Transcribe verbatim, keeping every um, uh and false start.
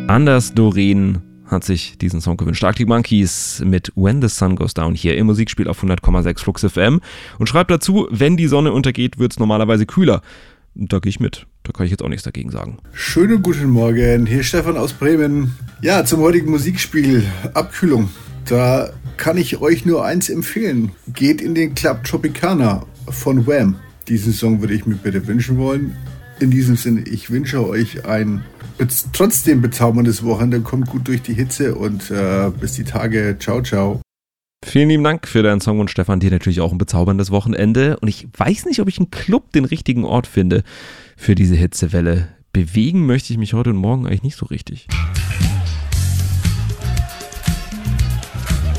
Anders Doreen hat sich diesen Song gewünscht. Arctic Monkeys mit When the Sun Goes Down hier im Musikspiel auf hundert Komma sechs Flux F M und schreibt dazu, wenn die Sonne untergeht, wird es normalerweise kühler. Da gehe ich mit. Da kann ich jetzt auch nichts dagegen sagen. Schönen guten Morgen. Hier ist Stefan aus Bremen. Ja, zum heutigen Musikspiel Abkühlung. Da kann ich euch nur eins empfehlen. Geht in den Club Tropicana von Wham. Diesen Song würde ich mir bitte wünschen wollen. In diesem Sinne, ich wünsche euch ein bez- trotzdem bezauberndes Wochenende. Kommt gut durch die Hitze und äh, bis die Tage. Ciao, ciao. Vielen lieben Dank für deinen Song und Stefan, dir natürlich auch ein bezauberndes Wochenende. Und ich weiß nicht, ob ich im Club den richtigen Ort finde für diese Hitzewelle. Bewegen möchte ich mich heute und morgen eigentlich nicht so richtig.